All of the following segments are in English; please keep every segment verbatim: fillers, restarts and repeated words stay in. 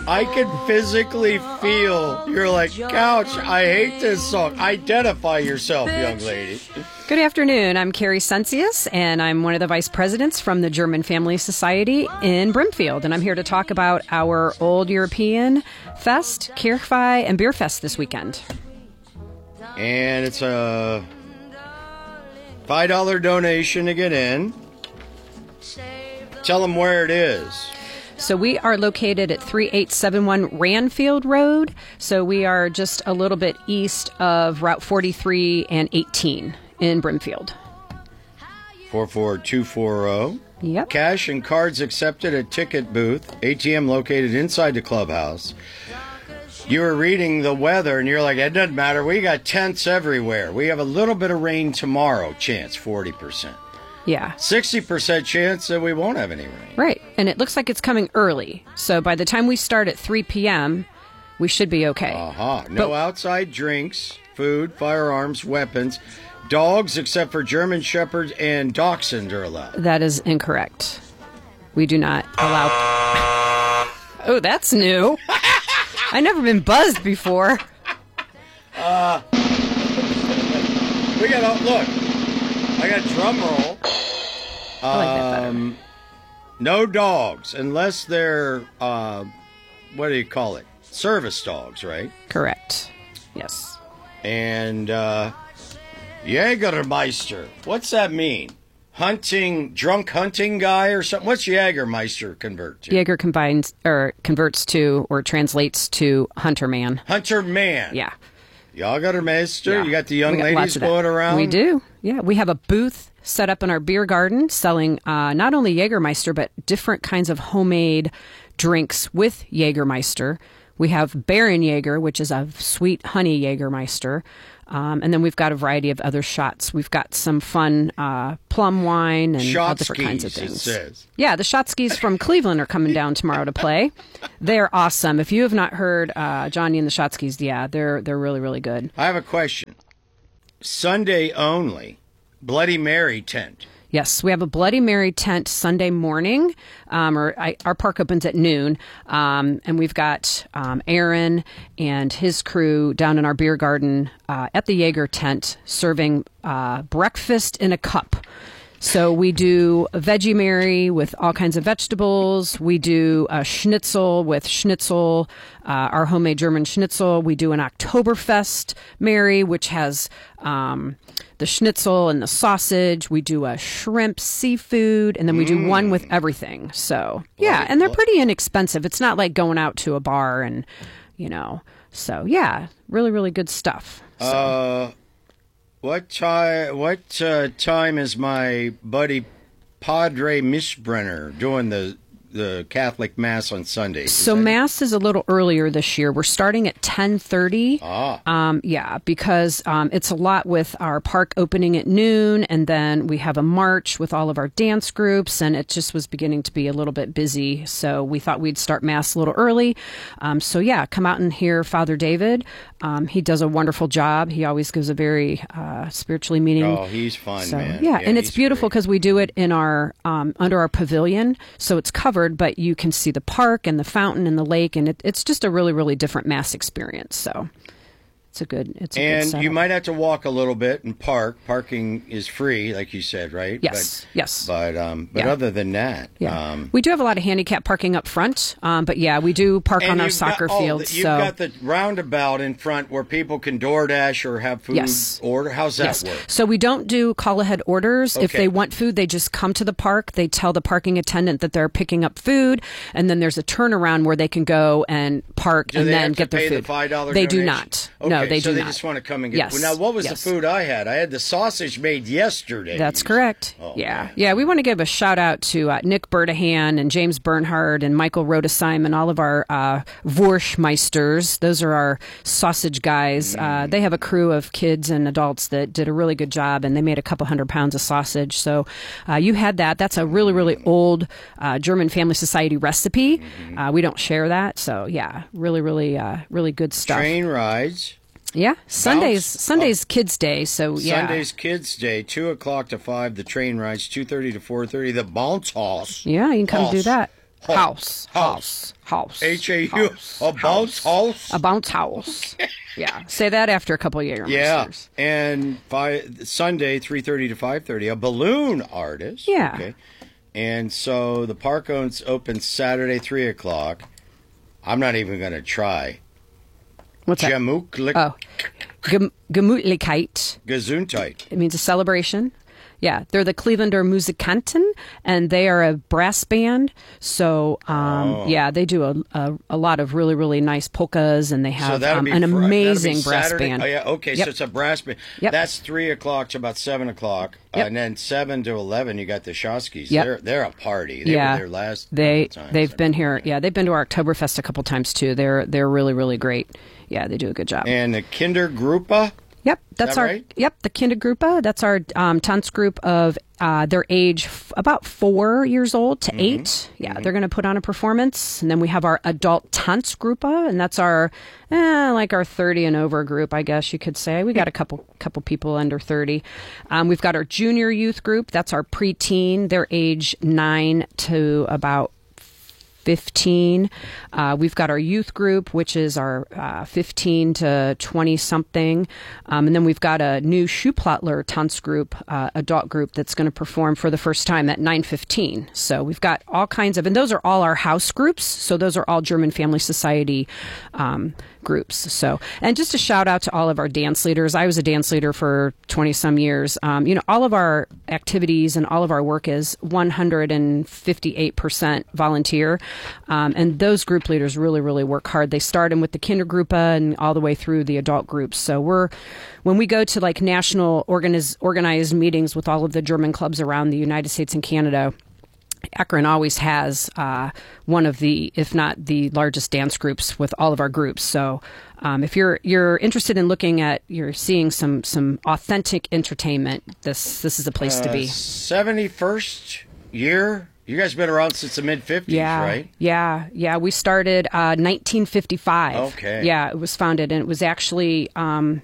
I can physically feel you're like, Couch, I hate this song. Identify yourself, young lady. Good afternoon. I'm Carrie Cencius, and I'm one of the vice presidents from the German Family Society in Brimfield. And I'm here to talk about our Old European Fest, Kirchweih, and Beer Fest this weekend. And it's a five dollar donation to get in. Tell them where it is. So we are located at thirty-eight seventy-one Ranfield Road. So we are just a little bit east of Route forty-three and eighteen in Brimfield. four four two four zero. Yep. Cash and cards accepted at ticket booth. A T M located inside the clubhouse. You were reading the weather and you're like, it doesn't matter. We got tents everywhere. We have a little bit of rain tomorrow. Chance forty percent. Yeah. sixty percent chance that we won't have any rain. Right. And it looks like it's coming early. So by the time we start at three p.m., we should be okay. Uh-huh. No but, outside drinks, food, firearms, weapons. Dogs, except for German Shepherds and Dachshund, are allowed. That is incorrect. We do not allow... Oh, that's new. I've never been buzzed before. Uh, we got... Look. I got a drum roll. I like that better. Um, no dogs, unless they're, uh, what do you call it? Service dogs, right? Correct. Yes. And uh, Jägermeister. What's that mean? Hunting, drunk hunting guy or something? What's Jägermeister convert to? Jäger combines or converts to or translates to hunter man. Hunter man. Yeah. Jägermeister. Yeah. You got the young got ladies going around? We do. Yeah. We have a booth set up in our beer garden selling uh, not only Jägermeister, but different kinds of homemade drinks with Jägermeister. We have Baron Jäger, which is a sweet honey Jägermeister. Um, and then we've got a variety of other shots. We've got some fun uh, plum wine and all different kinds of things. It says. Yeah, the Shotskis from Cleveland are coming down tomorrow to play. They're awesome. If you have not heard uh, Johnny and the Shotskis, yeah, they're they're really, really good. I have a question. Sunday only, Bloody Mary tent. Yes, we have a Bloody Mary tent Sunday morning, um, or I, our park opens at noon, um, and we've got um, Aaron and his crew down in our beer garden uh, at the Jaeger tent serving uh, breakfast in a cup. So we do a Veggie Mary with all kinds of vegetables. We do a schnitzel with schnitzel, uh, our homemade German schnitzel. We do an Oktoberfest Mary, which has um, the schnitzel and the sausage. We do a shrimp seafood, and then we do mm. one with everything. So, yeah, and they're pretty inexpensive. It's not like going out to a bar and, you know. So, yeah, really, really good stuff. So. Uh... What time? What uh, time is my buddy Padre Mischbrenner doing the the Catholic Mass on Sundays? So Mass is a little earlier this year. We're starting at ten thirty. Ah. Um, yeah, because um, it's a lot with our park opening at noon, and then we have a march with all of our dance groups, and it just was beginning to be a little bit busy. So we thought we'd start Mass a little early. Um, so yeah, come out and hear Father David. Um, he does a wonderful job. He always gives a very uh, spiritually meaning. Oh, he's fun, so, man. Yeah, yeah and it's beautiful because we do it in our um, under our pavilion, so it's covered. But you can see the park and the fountain and the lake, and it, it's just a really, really different Mass experience. So it's a good, it's a and good setup. You might have to walk a little bit and park. Parking is free, like you said, right? Yes, but, yes. But um, but yeah. other than that, yeah. um, we do have a lot of handicap parking up front. Um, but yeah, we do park on our soccer got, fields. Oh, you've so. got the roundabout in front where people can DoorDash or have food yes. order. How's that yes. work? So we don't do call ahead orders. Okay. If they want food, they just come to the park. They tell the parking attendant that they're picking up food, and then there's a turnaround where they can go and park do and they then have to get their pay food. The five dollar they donation? do not. Okay, no, they so do they not. just want to come and get. Yes. Well, now, what was yes. the food I had? I had the sausage made yesterday. That's correct. Oh, yeah, man. yeah. We want to give a shout out to uh, Nick Bertahan and James Bernhard and Michael Rodesheim and all of our uh, Wurstmeisters. Those are our sausage guys. Mm. Uh, they have a crew of kids and adults that did a really good job, and they made a couple hundred pounds of sausage. So uh, you had that. That's a really, really old uh, German Family Society recipe. Mm-hmm. Uh, we don't share that. So yeah, really, really, uh, really good stuff. Train rides. Yeah, Sundays. Bounce. Sunday's Kids Day. So yeah, Sunday's Kids Day, two o'clock to five. The train rides, two thirty to four thirty. The bounce house. Yeah, you can come house. do that. House. House. House. H A U. House. A bounce house? A bounce house. Yeah. Say that after a couple of Jägermeisters. Yeah. And five, Sunday, three thirty to five thirty, a balloon artist. Yeah. Okay. And so the park owns open Saturday, three o'clock. I'm not even going to try. What's that? Gemütlich. Oh. Gem- Gemütlichkeit. Gesundheit. It means a celebration. Yeah, they're the Clevelander Musikanten, and they are a brass band. So, um, Oh. yeah, they do a, a a lot of really, really nice polkas, and they So have that'll um, be an Fri- that'll be amazing brass Saturday? band. Oh, yeah. Okay, Yep. so it's a brass band. Yep. That's three o'clock to about seven o'clock. Yep. Uh, and then seven to eleven, you got the Shoskis. Yep. They're, they're a party. They yeah, were there last they couple times. they've been here. Yeah, they've been to our Oktoberfest a couple times too. They're they're really, really great. Yeah, they do a good job. And the Kindergruppe. Yep, that's that our right? yep the Kindergruppe. That's our um, Tanz group of uh, their age f- about four years old to Mm-hmm. eight. Yeah, they're going to put on a performance, and then we have our adult Tanzgruppe, and that's our eh, like our thirty and over group, I guess you could say. We got a couple couple people under thirty. Um, we've got our junior youth group. That's our preteen. They're age nine to about fifteen. Uh, we've got our youth group, which is our uh, fifteen to twenty something. Um, and then we've got a new Schuhplattler Tanz group, uh, adult group that's going to perform for the first time at nine fifteen. So we've got all kinds of, and those are all our house groups. So those are all German Family Society um, groups. So, and just a shout out to all of our dance leaders. I was a dance leader for twenty some years. Um, you know, all of our activities and all of our work is one hundred fifty-eight percent volunteer. Um, and those group leaders really, really work hard. They start them with the Kindergruppe and all the way through the adult groups. So we're, when we go to like national organiz- organized meetings with all of the German clubs around the United States and Canada, Akron always has uh, one of the, if not the largest dance groups with all of our groups. So um, if you're you're interested in looking at, you're seeing some some authentic entertainment, this this is a place to Uh, be. seventy-first year? You guys been around since the mid fifties, Yeah, right? yeah, yeah. We started uh, nineteen fifty-five. Okay. Yeah, it was founded, and it was actually. Um,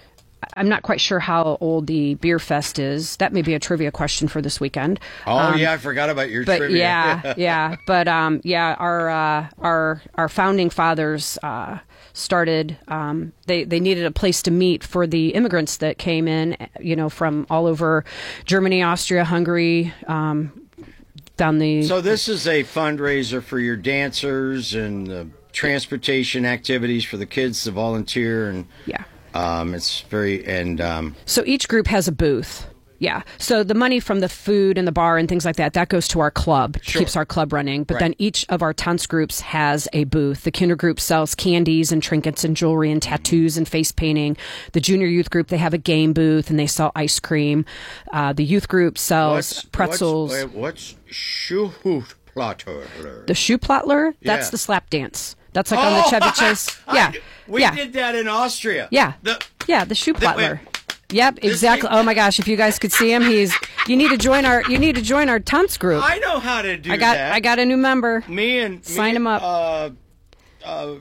I'm not quite sure how old the Beer Fest is. That may be a trivia question for this weekend. Oh, Um, yeah, I forgot about your but trivia. yeah, yeah. But um, yeah, our uh, our our founding fathers uh, started. Um, they they needed a place to meet for the immigrants that came in, you know, from all over Germany, Austria, Hungary. Um, down the So this is a fundraiser for your dancers and the transportation activities for the kids to volunteer, and yeah. um, it's very and um, So each group has a booth. Yeah. So the money from the food and the bar and things like that, that goes to our club, Sure. keeps our club running. But Right. then each of our Tanz groups has a booth. The kinder group sells candies and trinkets and jewelry and tattoos and face painting. The junior youth group, they have a game booth and they sell ice cream. Uh, the youth group sells what's pretzels. What's, wait, what's Schuhplattler? The Schuhplattler, that's Yeah. the slap dance. That's like on the Chevy Chase. Yeah. we yeah. did that in Austria. Yeah. The, Yeah, the Schuhplattler. wait. Yep, exactly. thing- Oh my gosh, if you guys could see him, he's you need to join our you need to join our Tanz group. I know how to do I got that. I got a new member. me and Sign me, him up. Uh, uh,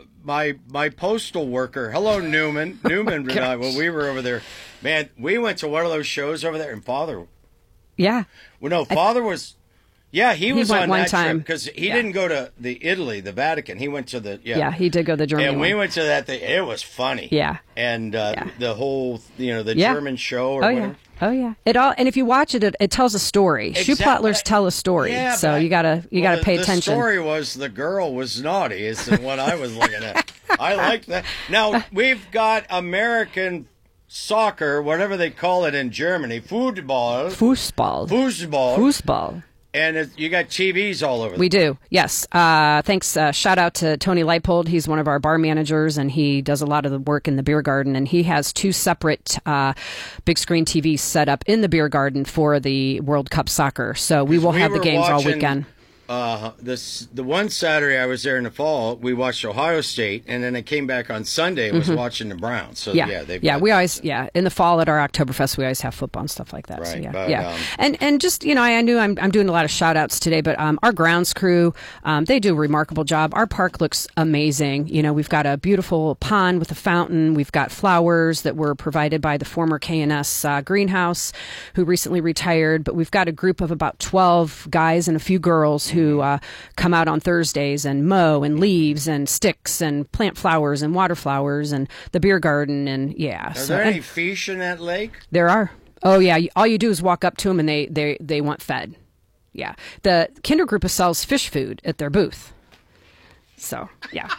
my my postal worker. Hello, Newman. Newman and I. When we were over there, man, we went to one of those shows over there, and Father. Yeah. Well, no, Father was. Yeah, he was went on one that time. because he Yeah. didn't go to the Italy, the Vatican. He went to the yeah. Yeah, he did go the Germany and we one. went to that thing. It was funny. Yeah. And uh, Yeah. the whole, you know, the Yeah. German show or Oh whatever. yeah. Oh yeah. It all and if you watch it, it, it tells a story. Exactly. Schuhplattlers tell a story. Yeah, so but you gotta you well, gotta pay the, attention. The story was the girl was naughty. Is what I was looking at. I like that. Now we've got American soccer, whatever they call it in Germany, football, Fußball. football, Fußball. and it, you got T Vs all over. We do, yes. Uh, thanks. Uh, shout out to Tony Leipold. He's one of our bar managers, and he does a lot of the work in the beer garden. And he has two separate uh, big screen T Vs set up in the beer garden for the World Cup soccer. So we will We have the were games all watching, weekend. Uh, this the one Saturday I was there in the fall. We watched Ohio State, and then I came back on Sunday and was watching the Browns. So Yeah, yeah, they've yeah. got- We always, yeah, in the fall at our Oktoberfest, we always have football and stuff like that. So Right, yeah, but, yeah. um, and and just you know, I knew I'm I'm doing a lot of shout outs today, but um, our grounds crew, um, they do a remarkable job. Our park looks amazing. You know, we've got a beautiful pond with a fountain. We've got flowers that were provided by the former K and S uh, greenhouse, who recently retired. But we've got a group of about twelve guys and a few girls who uh, come out on Thursdays and mow and leaves and sticks and plant flowers and water flowers and the beer garden. And yeah. Are so, there any and fish in that lake? there are. Oh, yeah. You- All you do is walk up to them and they, they, they want fed. Yeah. The Kindergruppe sells fish food at their booth. So, yeah.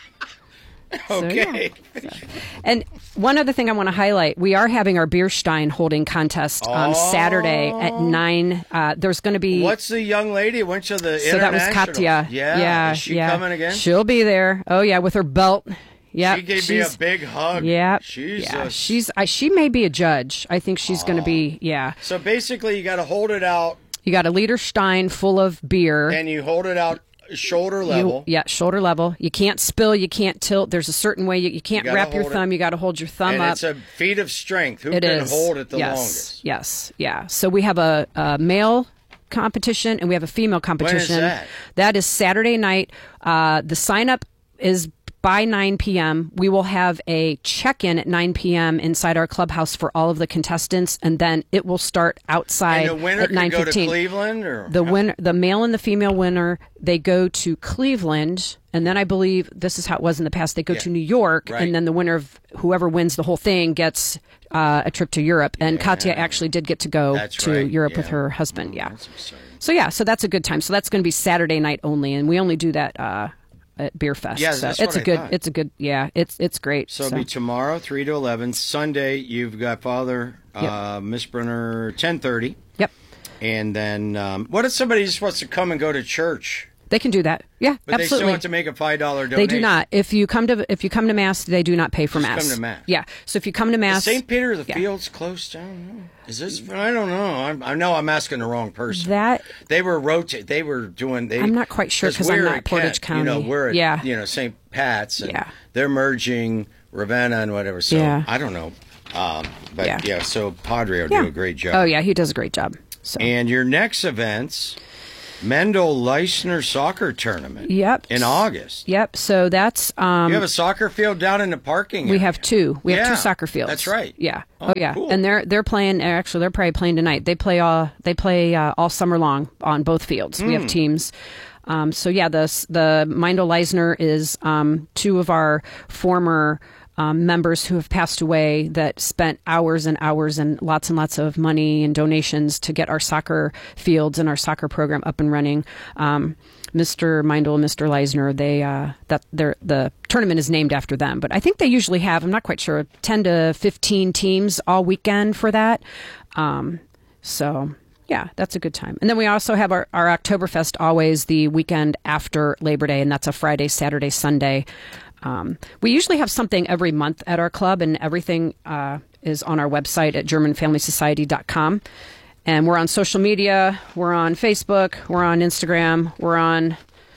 So, Okay. yeah. So- And one other thing I want to highlight, we are having our Bierstein holding contest on Oh. Saturday at nine. Uh, there's going to be... What's the young lady who went to the So that was international? Katya. Yeah. Yeah. Is she yeah. coming again? She'll be there. Oh, yeah, with her belt. Yeah. She gave me a big hug. Yeah. She's yeah. a- She's, I, she may be a judge. I think she's going to be, yeah. So basically, you got to hold it out, You got a liter stein full of beer. and you hold it out shoulder You- level. yeah, shoulder level. You can't spill. You can't tilt. There's a certain way. You, you can't gotta wrap your hold it. thumb. You got to hold your thumb and up. it's a feat of strength. Who It can is. hold it the yes. longest? Yes. Yeah. So we have a, a male competition and we have a female competition. that? That is Saturday night. Uh, the sign up is by nine p.m. We will have a check-in at nine p.m. inside our clubhouse for all of the contestants, and then it will start outside And the winner at can nine go to fifteen. Cleveland, or The winner, the male and the female winner, they go to Cleveland, and then I believe this is how it was in the past. They go Yeah. to New York, Right. and then the winner of whoever wins the whole thing gets uh, a trip to Europe. And Katya actually did get to go That's to right. Europe with Yeah. her husband. Yeah. That's exciting. So yeah, so that's a good time. So that's going to be Saturday night only, and we only do that uh, at Beer Fest. Yeah, so that's it's what a I good. thought. It's a good. Yeah, it's it's great. So it'll be tomorrow, three to eleven. Sunday, you've got Father uh, Miss Brunner, ten thirty. Yep, And then, um, what if somebody just wants to come and go to church, they can do that. Yeah, but they still absolutely. have to make a five dollar They donation? do not. If you come to if you come to mass, they do not pay for Just mass. come to mass. Yeah. So if you come to Is mass, Saint Peter the yeah. Field's closed down? Is this? I don't know. I'm, I know I'm asking the wrong person. that They were rotate. They were doing. They, I'm not quite sure 'cause I'm we're not at Portage Kent, You know, County. we're at, Yeah. you know, Saint Pat's, and Yeah. they're merging Ravenna and whatever. So Yeah. I don't know. Um, but Yeah. yeah. so Padre will yeah. do a great job. Oh yeah, he does a great job. So And your next events, Mendel Leisner Soccer Tournament. Yep. In August. Yep. So that's um You have a soccer field down in the parking we area. have two. We have Yeah, two soccer fields. that's right. Yeah. Oh, Oh, yeah. cool. And they're they're playing. Actually, they're probably playing tonight. They play all they play uh, all summer long on both fields. We have Hmm. teams. Um, so yeah, the the Mindel Leisner is um, two of our former um, members who have passed away that spent hours and hours and lots and lots of money and donations to get our soccer fields and our soccer program up and running. Um, Mister Mindel and Mister Leisner, they uh, that they're, the tournament is named after them. But I think they usually have, I'm not quite sure, ten to fifteen teams all weekend for that. Um, so yeah, that's a good time. And then we also have our, our Oktoberfest always the weekend after Labor Day, and that's a Friday, Saturday, Sunday. Um, we usually have something every month at our club, and everything uh, is on our website at German Family Society dot com. And we're on social media. We're on Facebook. We're on Instagram. We're on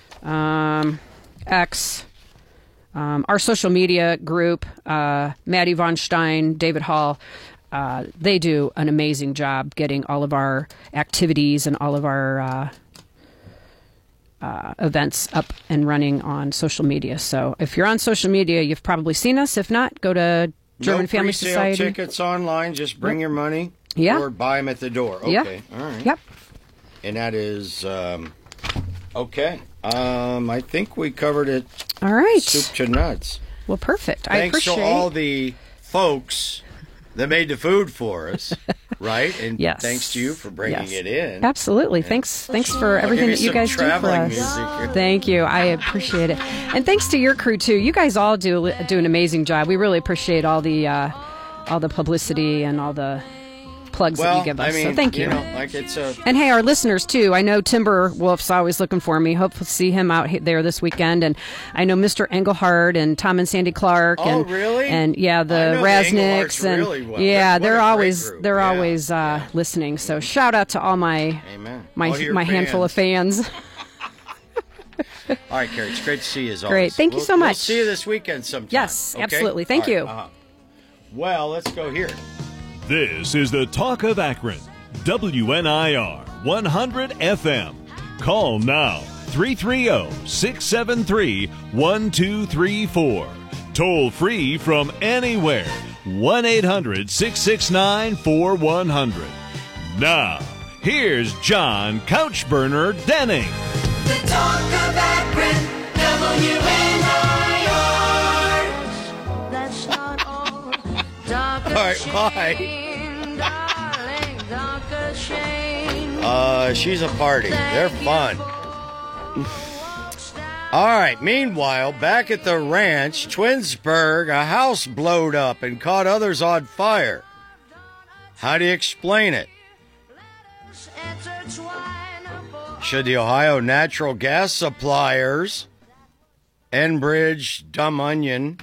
um, X. Um, our social media group, uh, Maddie Von Stein, David Hall, uh, they do an amazing job getting all of our activities and all of our uh, uh, events up and running on social media. So if you're on social media, you've probably seen us. If not, go to German no Family pre-sale Society. tickets online. Just bring your money. Yeah. Or buy them at the door. Okay. Yep. All right. Yep. And that is um, okay. Um, I think we covered it. All right. Soup to nuts. Well, perfect. I Thanks appreciate to all the folks that made the food for us, right? And Yes. thanks to you for bringing Yes. it in. Absolutely. Thanks. Thanks for I'll everything give that you some guys do for traveling us. music here. Thank you. I appreciate it, and thanks to your crew too. You guys all do do an amazing job. We really appreciate all the uh, all the publicity and all the plugs Well, that you give us. I mean, so thank you. You know, like it's a. And hey, our listeners too. I know Timber Wolf's always looking for me. Hope to see him out he- there this weekend. And I know Mister Engelhard and Tom and Sandy Clark. Oh, and, really? And yeah, I the know the Rasnicks Engelhards and really well. yeah, What a they're great always group. they're Yeah. always uh, listening. So shout out to all my Amen. my All your my handful of fans. All right, Carrie, it's great to see you as always. Great. Thank you We'll- so We'll much. see you this weekend sometime. Yes, okay? absolutely. Thank All right, you. uh-huh. Well, let's go here. This is the Talk of Akron, W N I R one hundred F M. Call now, three three zero, six seven three, one two three four. Toll free from anywhere, one eight hundred, six six nine, four one zero zero. Now, here's John Couchburner Denning. The Talk of Akron, W N I R. That's not all. Dark All right, bye. shame, darling, darker shame. Uh, she's a party. They're fun. All right, meanwhile, back at the ranch, Twinsburg, a house blowed up and caught others on fire. How do you explain it? Should the Ohio natural gas suppliers, Enbridge, Dumb Onion,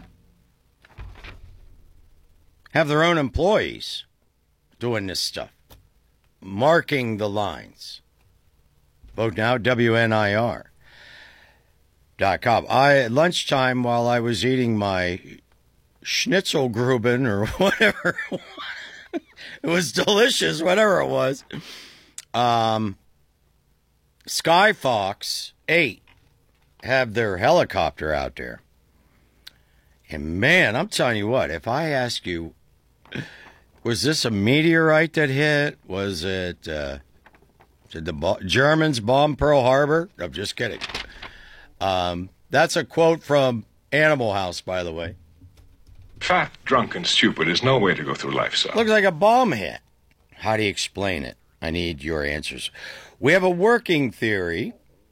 have their own employees doing this stuff, marking the lines? Vote now, W N I R. Dot com. I at lunchtime while I was eating my Schnitzelgruben or whatever, it was delicious, whatever it was. Um, Sky Fox eight have their helicopter out there, and man, I'm telling you what. If I ask you, was this a meteorite that hit? Was it? Uh, did the bo- Germans bomb Pearl Harbor? I'm just kidding. Um, that's a quote from Animal House, by the way. Fat, drunk, and stupid is no way to go through life, son. Looks like a bomb hit. How do you explain it? I need your answers. We have a working theory.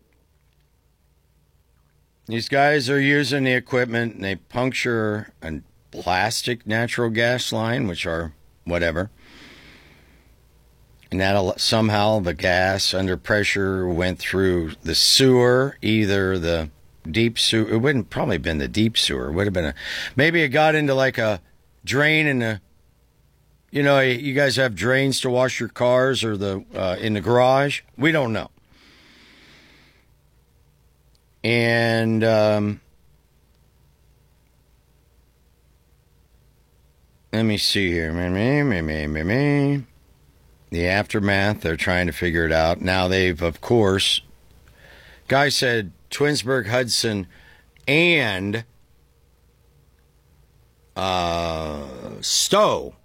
These guys are using the equipment, and they puncture a plastic natural gas line, which are whatever. And that somehow the gas under pressure went through the sewer, either the deep sewer. It wouldn't probably been the deep sewer. It would have been a, maybe it got into like a drain in the, you know, you guys have drains to wash your cars or the uh, in the garage. We don't know. And um, let me see here. Me, me, me, me, me, me. The aftermath, they're trying to figure it out. Now they've, of course, guy said Twinsburg, Hudson, and uh, Stowe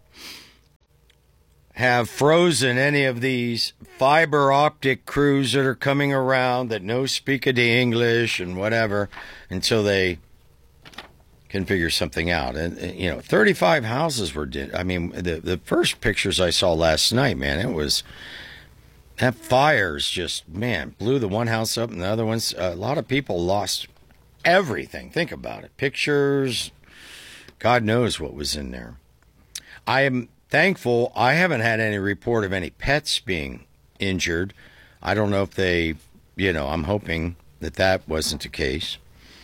have frozen any of these fiber optic crews that are coming around that no speak of the English and whatever until they can figure something out. And, you know, thirty-five houses were did. I mean, the the first pictures I saw last night, man, it was that fires just, man, blew the one house up and the other ones. A lot of people lost everything. Think about it. Pictures, God knows what was in there. I am thankful I haven't had any report of any pets being injured. I don't know if they, you know, I'm hoping that that wasn't the case.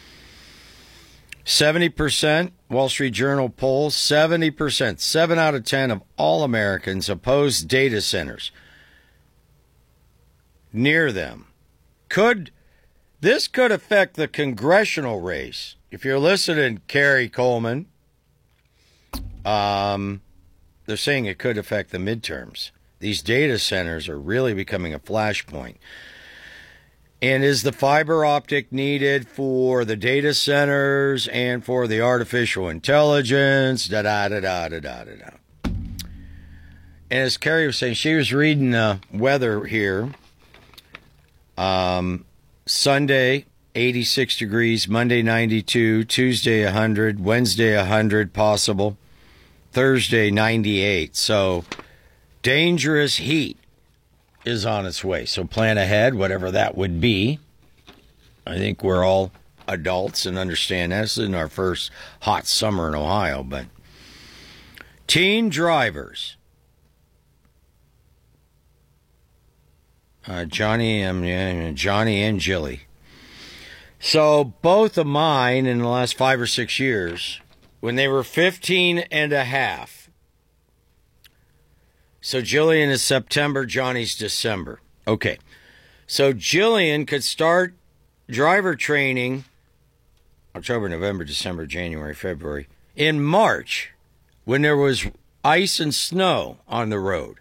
seventy percent, Wall Street Journal poll, seventy percent, seven out of ten of all Americans oppose data centers near them. Could, this could affect the congressional race. If you're listening, Kerry Coleman, um, they're saying it could affect the midterms. These data centers are really becoming a flashpoint. And is the fiber optic needed for the data centers and for the artificial intelligence? Da da da da da da da. And as Carrie was saying, she was reading the weather here. Um, Sunday, eighty-six degrees. Monday, ninety-two. Tuesday, one hundred. Wednesday, one hundred possible. Thursday, ninety-eight. So dangerous heat is on its way. So plan ahead, whatever that would be. I think we're all adults and understand that. This isn't our first hot summer in Ohio, but teen drivers. Uh, Johnny, um, yeah, Johnny and Jilly. So both of mine in the last five or six years, when they were fifteen and a half. So Jillian is September, Johnny's December. Okay. So Jillian could start driver training October, November, December, January, February, in March when there was ice and snow on the road.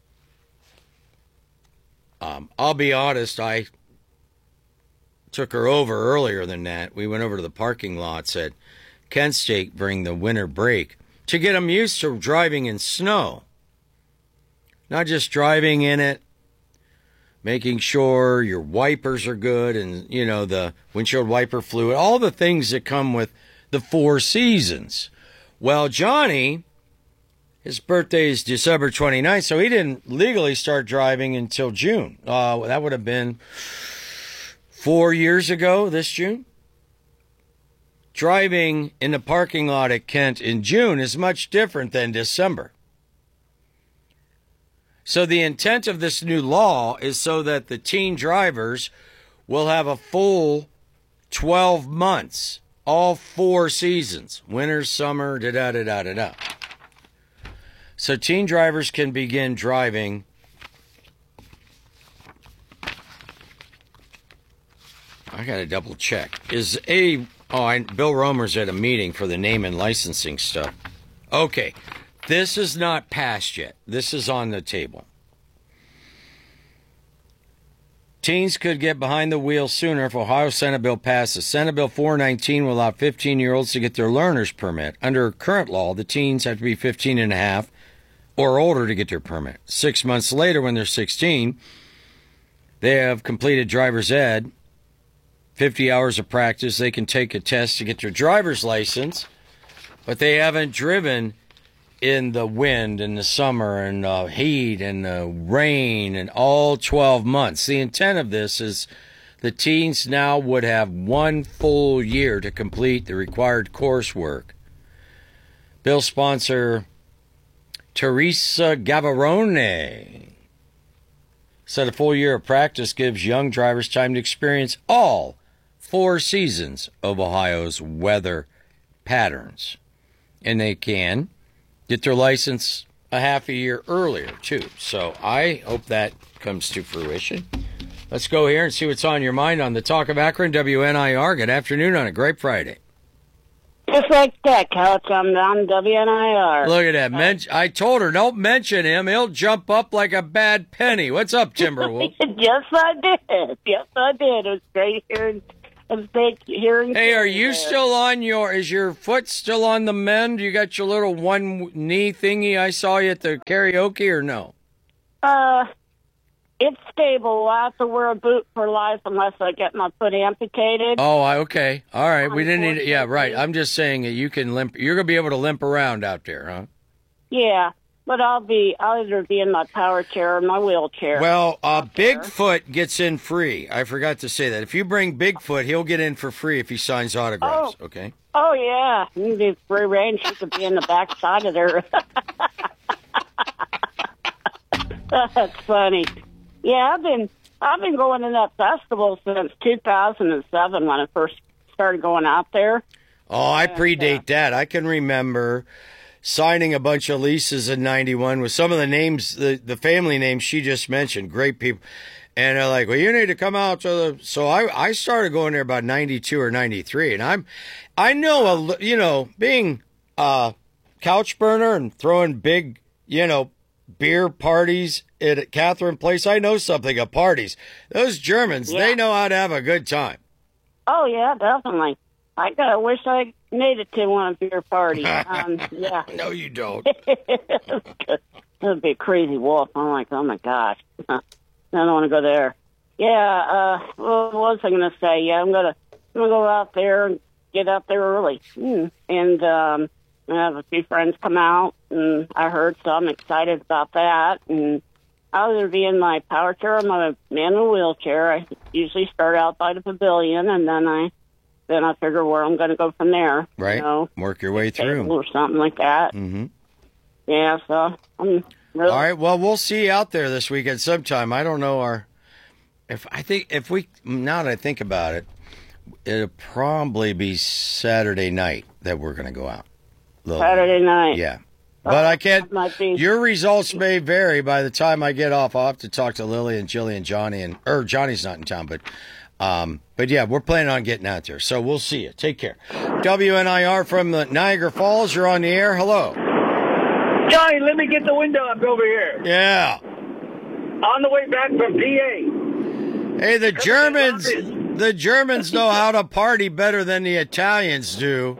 Um, I'll be honest, I took her over earlier than that. We went over to the parking lots at Kent State during the winter break to get them used to driving in snow. Not just driving in it, making sure your wipers are good and, you know, the windshield wiper fluid, all the things that come with the Four Seasons. Well, Johnny, his birthday is December twenty-ninth, so he didn't legally start driving until June. Uh, that would have been four years ago this June. Driving in the parking lot at Kent in June is much different than December. So the intent of this new law is so that the teen drivers will have a full twelve months, all four seasons, winter, summer, da-da-da-da-da-da. So teen drivers can begin driving I got to double check. Is a, oh, I, Bill Romer's at a meeting for the name and licensing stuff. Okay. This is not passed yet. This is on the table. Teens could get behind the wheel sooner if Ohio Senate bill passes. Senate Bill four nineteen will allow fifteen-year-olds to get their learner's permit. Under current law, the teens have to be fifteen and a half or older to get their permit. Six months later, when they're sixteen, they have completed driver's ed, fifty hours of practice. They can take a test to get their driver's license, but they haven't driven in the wind and the summer and uh, heat and the rain and all twelve months. The intent of this is the teens now would have one full year to complete the required coursework. Bill sponsor Teresa Gavarone said a full year of practice gives young drivers time to experience all four seasons of Ohio's weather patterns. And they can get their license a half a year earlier, too. So I hope that comes to fruition. Let's go here and see what's on your mind on the Talk of Akron, W N I R. Good afternoon on a great Friday. Just like that, Couch. I'm on W N I R. Look at that. Men- I told her, don't mention him. He'll jump up like a bad penny. What's up, Timberwolf? Yes, I did. Yes, I did. It was great hearing. It was great hearing. Hey, are you there. still on your, is your foot still on the mend? You got your little one knee thingy I saw you at the karaoke or no? Uh, it's stable. I have to wear a boot for life unless I get my foot amputated. Oh, I- okay. All right. We didn't need it. Yeah, right. I'm just saying that you can limp. You're going to be able to limp around out there, huh? Yeah, but I'll be, I'll either be in my power chair or my wheelchair. Well, uh, Bigfoot gets in free. I forgot to say that. If you bring Bigfoot, he'll get in for free if he signs autographs, Oh. okay? Oh, yeah. You can do free range. You could be in the back side of there. That's funny. Yeah, I've been I've been going to that festival since two thousand seven when I first started going out there. Oh, I predate that. I can remember signing a bunch of leases in ninety-one with some of the names, the, the family names she just mentioned. Great people. And they're like, well, you need to come out to the... So I, I started going there about ninety-two or ninety-three. And I'm, I know, a, li- you know, being a couch burner and throwing big, you know, beer parties at Catherine Place, I know something of parties. Those Germans, Yeah. they know how to have a good time. Oh, yeah, definitely. I gotta wish I made it to one of your parties. Um, yeah. No, you don't. That would be a crazy wolf. I'm like, oh, my gosh. I don't want to go there. Yeah, uh, what was I going to say? Yeah, I'm going to I'm gonna go out there and get out there early. Mm. And um, I have a few friends come out, and I heard, so I'm excited about that. And I'll either be in my power chair or my manual wheelchair. I usually start out by the pavilion, and then I then I figure where I'm going to go from there. Right. You know, Work your way through. or something like that. Mm-hmm. Yeah, so I'm really... All right. Well, we'll see you out there this weekend sometime. I don't know our. If I think if we now that I think about it, it'll probably be Saturday night that we're going to go out. Little- Saturday night. Yeah. But I can't. Might be. Your results may vary by the time I get off. I'll have to talk to Lily and Jilly and Johnny and or Johnny's not in town, but um, but yeah, we're planning on getting out there. So we'll see you. Take care. W N I R from the Niagara Falls. You're on the air. Hello. Johnny, let me get the window up over here. Yeah. On the way back from P A. Hey, the Germans. The Germans know how to party better than the Italians do.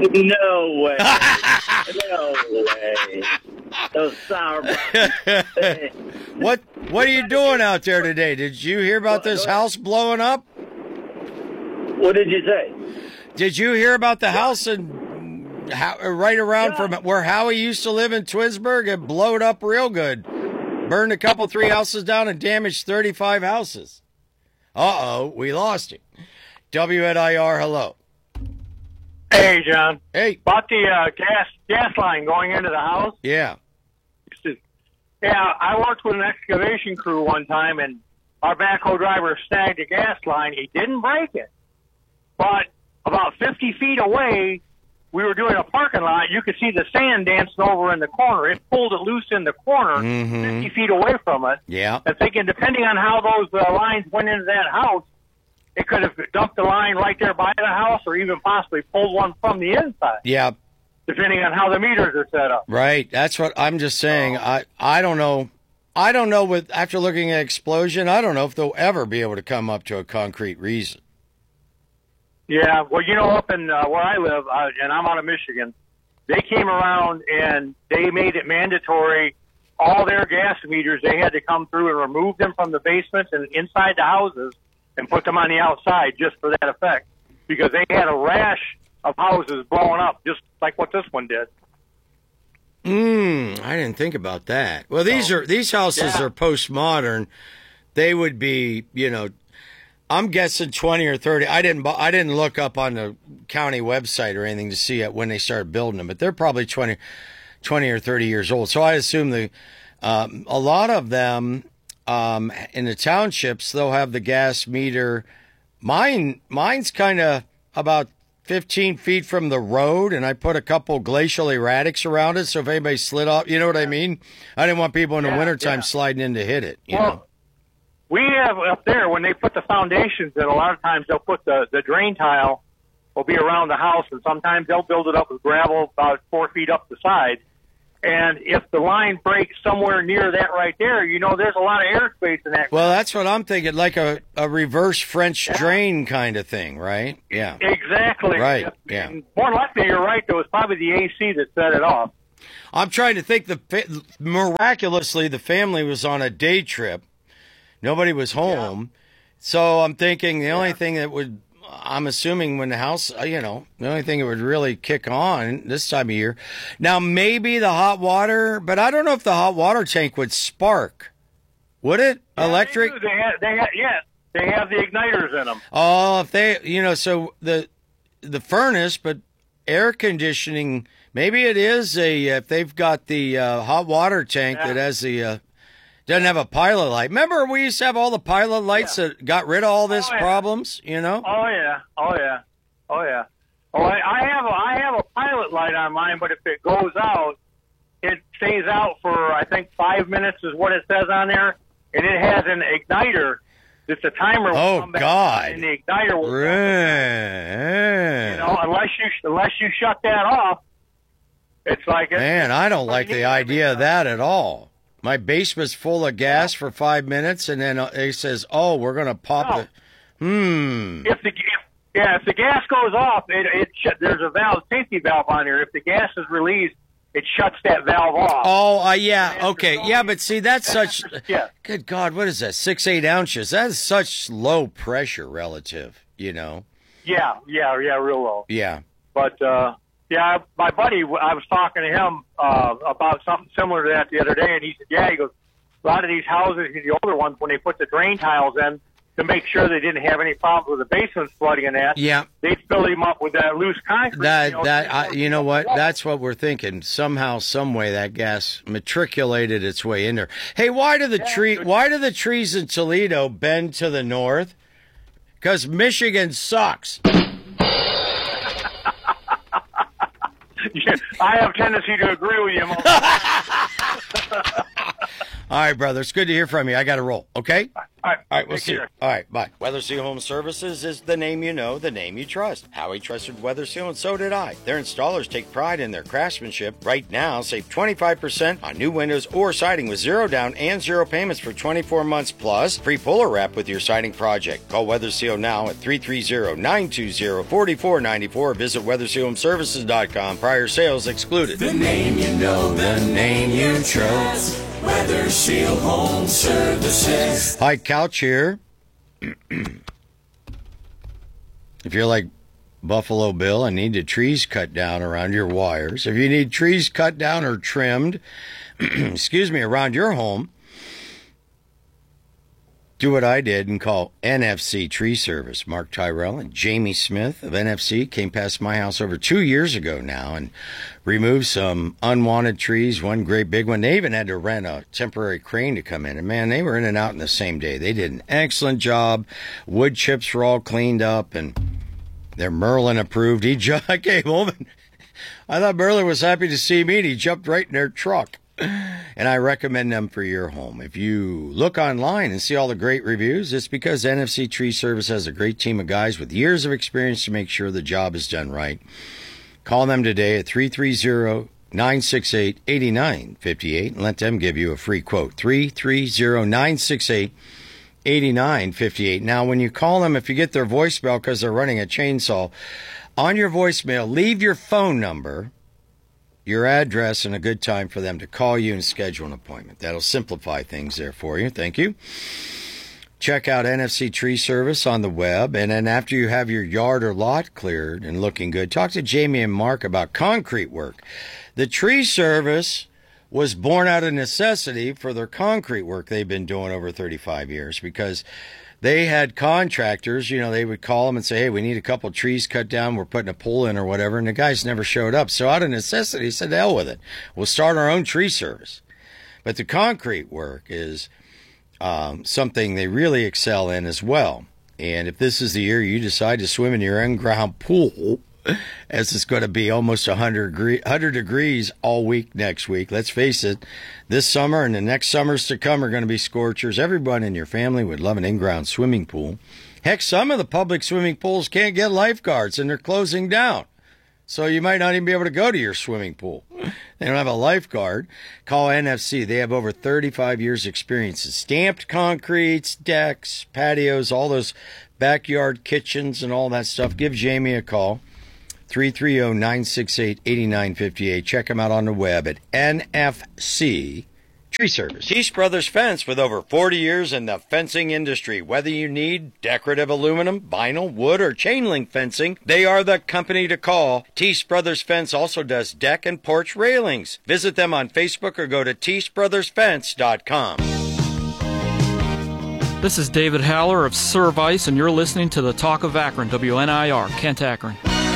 No way. No way. Those sour. What What are you doing out there today? Did you hear about this house blowing up? What did you say? Did you hear about the house in how, right around from where Howie used to live in Twinsburg? It blowed up real good. Burned a couple, three houses down and damaged thirty-five houses. Uh-oh, we lost it. W N I R, hello. Hey, John. Hey. About the uh, gas gas line going into the house. Yeah. Yeah, I worked with an excavation crew one time, and our backhoe driver snagged a gas line. He didn't break it. But about fifty feet away, we were doing a parking lot. You could see the sand dancing over in the corner. It pulled it loose in the corner, mm-hmm. fifty feet away from it. Yeah. And thinking, depending on how those uh, lines went into that house, it could have dumped the line right there by the house or even possibly pulled one from the inside. Yeah. Depending on how the meters are set up. Right. That's what I'm just saying. Oh. I, I don't know. I don't know with after looking at explosion, I don't know if they'll ever be able to come up to a concrete reason. Yeah, well, you know, up in uh, where I live, uh, and I'm out of Michigan, they came around and they made it mandatory. All their gas meters, they had to come through and remove them from the basements and inside the houses and put them on the outside just for that effect, because they had a rash of houses blowing up, just like what this one did. Hmm, I didn't think about that. Well, these So, are these houses yeah. are postmodern. They would be, you know, I'm guessing twenty or thirty. I didn't bu- I didn't look up on the county website or anything to see it when they started building them, but they're probably twenty, twenty or thirty years old. So I assume the um, a lot of them um, in the townships, they'll have the gas meter. Mine mine's kind of about fifteen feet from the road, and I put a couple glacial erratics around it, so if anybody slid off, you know what I mean? I didn't want people in the Yeah, wintertime yeah. sliding in to hit it, you Well, know? we have up there, when they put the foundations in, a lot of times they'll put the, the drain tile will be around the house, and sometimes they'll build it up with gravel about four feet up the side. And if the line breaks somewhere near that right there, you know, there's a lot of airspace in that. Well, that's what I'm thinking, like a, a reverse French drain kind of thing, right? Yeah. Exactly. Right, And yeah. more likely, you're right, though. It's probably the A C that set it off. I'm trying to think. The fa- miraculously, the family was on a day trip. Nobody was home. So I'm thinking the only thing that would, I'm assuming when the house, uh, you know, the only thing that would really kick on this time of year. Now, maybe the hot water, but I don't know if the hot water tank would spark. Would it? Yeah, Electric? They, do. they have, they have, yeah, they have the igniters in them. Oh, if they, you know, so the the furnace, but air conditioning, maybe it is a, if they've got the uh, hot water tank Yeah. that has the, uh, doesn't have a pilot light. Remember we used to have all the pilot lights Yeah. that got rid of all this Oh, yeah. problems, you know? Oh yeah, oh yeah, oh yeah. Oh, I, I have a, I have a pilot light on mine, but if it goes out, it stays out for I think five minutes is what it says on there, and it has an igniter. It's a timer. will Oh, come back God. on, and the igniter will. Right. You know, unless you unless you shut that off, it's like it, Man, I don't like the idea of that at all. My basement's full of gas for five minutes, and then uh, it says, oh, we're going to pop No. the... Hmm. If the if, yeah, if the gas goes off, it, it sh- there's a valve, safety valve on here. If the gas is released, it shuts that valve off. Oh, uh, yeah, okay. Yeah, but see, that's such... Yeah. Good God, what is that? Six, eight ounces. That's such low pressure relative, you know? Yeah, yeah, yeah, real low. Yeah. But uh, yeah, my buddy, I was talking to him uh, about something similar to that the other day, and he said, yeah, he goes, a lot of these houses, the older ones, when they put the drain tiles in to make sure they didn't have any problems with the basements flooding and that, Yeah. they'd fill them up with that loose concrete. That, you know, that, I, so- you know what? That's what we're thinking. Somehow, some way, that gas matriculated its way in there. Hey, why do the tree? Why do the trees in Toledo bend to the north? Because Michigan sucks. Yeah, I have a tendency to agree with you. Mo. All right, brother. It's good to hear from you. I got to roll. Okay. All right, All right, we'll take see you. care. All right, bye. Weather Seal Home Services is the name you know, the name you trust. Howie trusted Weather Seal, and so did I. Their installers take pride in their craftsmanship. Right now, save twenty-five percent on new windows or siding with zero down and zero payments for twenty-four months, plus free puller wrap with your siding project. Call Weather Seal now at three three zero, nine two zero, four four nine four. Visit weather seal home services dot com. Prior sales excluded. The name you know, the name you trust. Weather Shield Home Services. Hi, Couch here. If you're like Buffalo Bill and need the trees cut down around your wires, if you need trees cut down or trimmed, excuse me, around your home, do what I did and call N F C Tree Service. Mark Tyrell and Jamie Smith of N F C came past my house over two years ago now and removed some unwanted trees, one great big one. They even had to rent a temporary crane to come in. And, man, they were in and out in the same day. They did an excellent job. Wood chips were all cleaned up, and they're Merlin approved. He ju- I came home, and I thought Merlin was happy to see me, and he jumped right in their truck. And I recommend them for your home. If you look online and see all the great reviews, it's because N F C Tree Service has a great team of guys with years of experience to make sure the job is done right. Call them today at three three zero, nine six eight, eight nine five eight and let them give you a free quote. three three zero, nine six eight, eight nine five eight. Now, when you call them, if you get their voicemail because they're running a chainsaw, on your voicemail, leave your phone number, your address, and a good time for them to call you and schedule an appointment. That'll simplify things there for you. Thank you. Check out N F C Tree Service on the web, and then after you have your yard or lot cleared and looking good, talk to Jamie and Mark about concrete work. The Tree Service was born out of necessity for their concrete work they've been doing over thirty-five years, because they had contractors, you know, they would call them and say, hey, we need a couple trees cut down. We're putting a pole in or whatever. And the guys never showed up. So out of necessity, he said, the hell with it. We'll start our own tree service. But the concrete work is um, something they really excel in as well. And if this is the year you decide to swim in your in-ground pool, as it's going to be almost one hundred degrees all week next week. Let's face it, this summer and the next summers to come are going to be scorchers. Everyone in your family would love an in-ground swimming pool. Heck, some of the public swimming pools can't get lifeguards, and they're closing down. So you might not even be able to go to your swimming pool. They don't have a lifeguard. Call N F C. They have over thirty-five years experience in stamped concretes, decks, patios, all those backyard kitchens and all that stuff. Give Jamie a call. three three zero, nine six eight, eight nine five eight. Check them out on the web at N F C Tree Service. Teese Brothers Fence, with over forty years in the fencing industry. Whether you need decorative aluminum, vinyl, wood, or chain link fencing, they are the company to call. Teese Brothers Fence also does deck and porch railings. Visit them on Facebook or go to teese brothers fence dot com. This is David Haller of Service, and you're listening to the Talk of Akron, W N I R, Kent, Akron.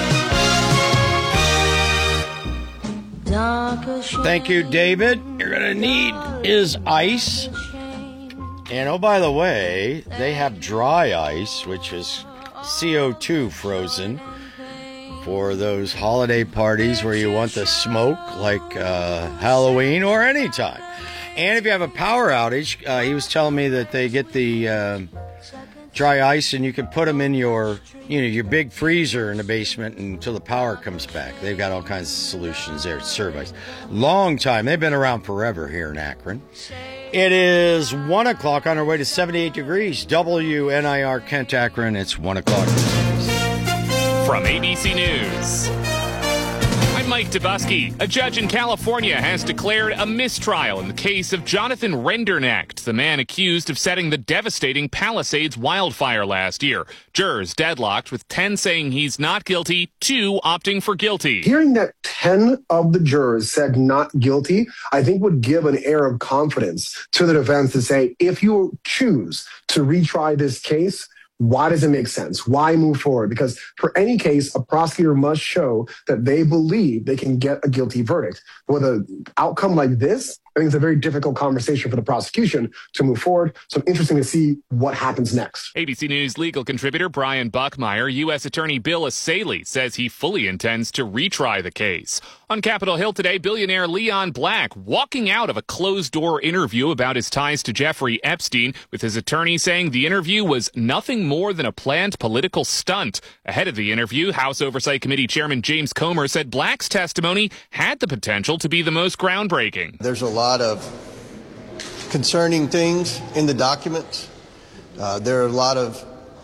Thank you, David. You're going to need is ice. And oh, by the way, they have dry ice, which is C O two frozen, for those holiday parties where you want the smoke, like uh, Halloween or any time. And if you have a power outage, uh, he was telling me that they get the uh, dry ice and you can put them in your, you know, your big freezer in the basement until the power comes back. They've got all kinds of solutions there at Service. Long time. They've been around forever here in Akron. It is one o'clock on our way to seventy-eight degrees. W N I R Kent, Akron. It's one o'clock. From A B C News, I'm Mike Dubusky. A judge in California has declared a mistrial in the case of Jonathan Rendernacht, the man accused of setting the devastating Palisades wildfire last year. Jurors deadlocked, with ten saying he's not guilty, two opting for guilty. Hearing that ten of the jurors said not guilty, I think would give an air of confidence to the defense to say, if you choose to retry this case, why does it make sense? Why move forward? Because for any case, a prosecutor must show that they believe they can get a guilty verdict. With an outcome like this, I think it's a very difficult conversation for the prosecution to move forward. So interesting to see what happens next. A B C News legal contributor Brian Buckmeyer, U S Attorney Bill Asaley says he fully intends to retry the case. On Capitol Hill today, billionaire Leon Black walking out of a closed-door interview about his ties to Jeffrey Epstein, with his attorney saying the interview was nothing more than a planned political stunt. Ahead of the interview, House Oversight Committee Chairman James Comer said Black's testimony had the potential to be the most groundbreaking. There's a lot of concerning things in the documents. Uh, there are a lot of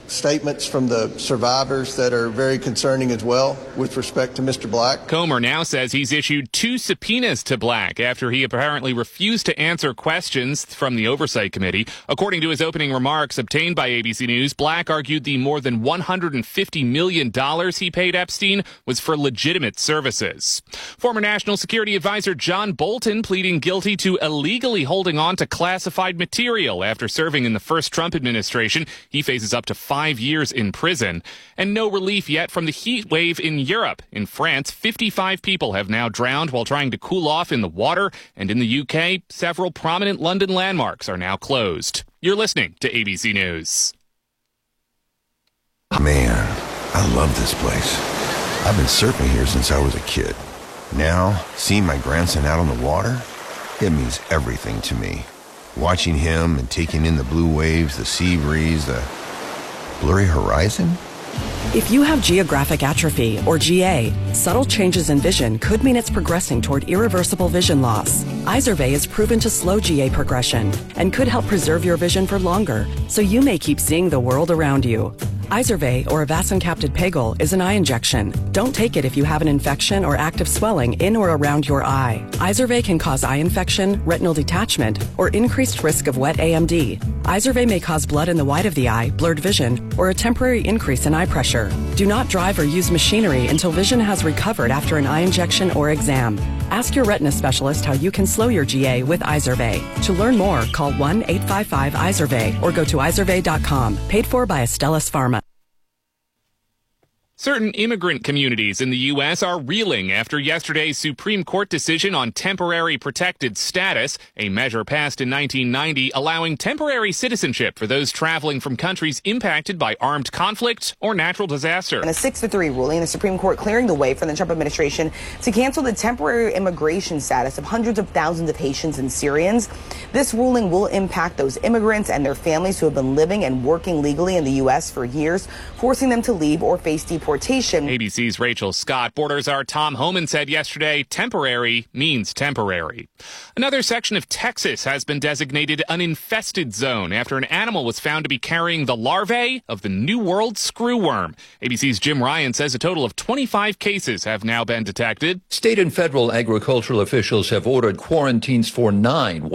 statements from the survivors that are very concerning as well with respect to Mister Black. Comer now says he's issued two subpoenas to Black after he apparently refused to answer questions from the Oversight Committee. According to his opening remarks obtained by A B C News, Black argued the more than one hundred fifty million dollars he paid Epstein was for legitimate services. Former National Security Advisor John Bolton pleading guilty to illegally holding on to classified material after serving in the first Trump administration. He faces up to five Five years in prison. And no relief yet from the heat wave in Europe. In France, fifty-five people have now drowned while trying to cool off in the water. And in the U K, several prominent London landmarks are now closed. You're listening to A B C News. Man, I love this place. I've been surfing here since I was a kid. Now, seeing my grandson out on the water, it means everything to me. Watching him and taking in the blue waves, the sea breeze, the blurry horizon? If you have geographic atrophy, or G A, subtle changes in vision could mean it's progressing toward irreversible vision loss. Izervay is proven to slow G A progression and could help preserve your vision for longer, so you may keep seeing the world around you. Izervay, or avacincaptad pegol, is an eye injection. Don't take it if you have an infection or active swelling in or around your eye. Izervay can cause eye infection, retinal detachment, or increased risk of wet A M D. Izervay may cause blood in the white of the eye, blurred vision, or a temporary increase in eye pressure. Do not drive or use machinery until vision has recovered after an eye injection or exam. Ask your retina specialist how you can slow your G A with Izervay. To learn more, call one eight five five Izervay or go to izervay dot com. Paid for by Astellas Pharma. Certain immigrant communities in the U S are reeling after yesterday's Supreme Court decision on temporary protected status, a measure passed in nineteen ninety allowing temporary citizenship for those traveling from countries impacted by armed conflict or natural disaster. In a six to three ruling, the Supreme Court clearing the way for the Trump administration to cancel the temporary immigration status of hundreds of thousands of Haitians and Syrians. This ruling will impact those immigrants and their families who have been living and working legally in the U S for years, forcing them to leave or face deportation. A B C's Rachel Scott. Borders our Tom Homan said yesterday, temporary means temporary. Another section of Texas has been designated an infested zone after an animal was found to be carrying the larvae of the New World screwworm. A B C's Jim Ryan says a total of twenty-five cases have now been detected. State and federal agricultural officials have ordered quarantines for nine